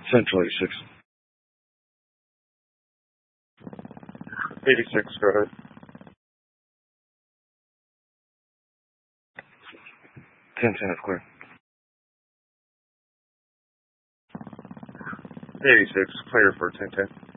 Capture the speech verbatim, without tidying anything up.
Central eighty-six. eighty-six, go ahead. ten ten is clear. eighty-six, clear for ten ten.